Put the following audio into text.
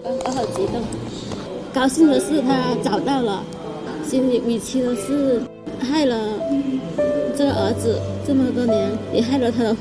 我好激动，高兴的是他找到了，心里委屈的是害了这个儿子这么多年，也害了他的